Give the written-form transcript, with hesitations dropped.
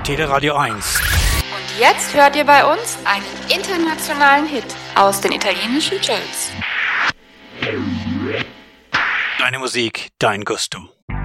Teleradio 1. Und jetzt hört ihr bei uns einen internationalen Hit aus den italienischen Charts. Deine Musik, dein Gusto.